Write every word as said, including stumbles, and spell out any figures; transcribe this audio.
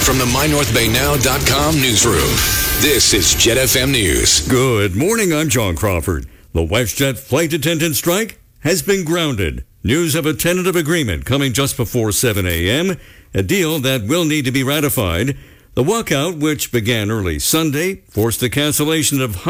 from the my north bay now dot com newsroom. This is Jet F M News. Good morning, I'm John Crawford. The WestJet flight attendant strike has been grounded. News of a tentative agreement coming just before seven a.m., a deal that will need to be ratified. The walkout, which began early Sunday, forced the cancellation of